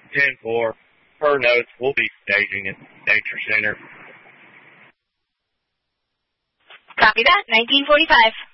10-4. Per notes, we'll be staging at Nature Center. Copy that. 1945.